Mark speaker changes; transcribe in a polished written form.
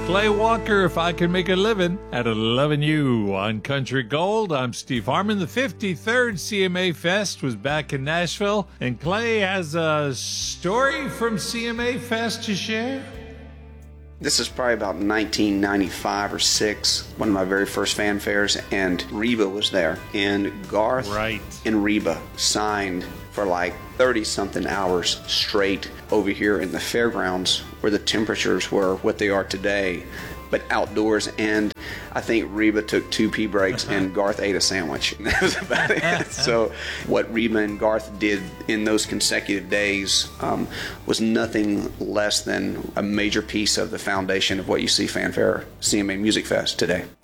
Speaker 1: Clay Walker, If I Can Make a Living at 11 U on Country Gold. I'm Steve Harmon. The 53rd CMA Fest was back in Nashville, and Clay has a story from CMA Fest to share.
Speaker 2: This is probably about 1995 or 6, one of my very first fanfares, and Reba was there. And Garth and Reba signed for like 30-something hours straight over here in the fairgrounds where the temperatures were what they are today, but outdoors. And I think Reba took 2 pee breaks and Garth ate a sandwich. And that was about it. So what Reba and Garth did in those consecutive days was nothing less than a major piece of the foundation of what you see Fanfare CMA Music Fest today.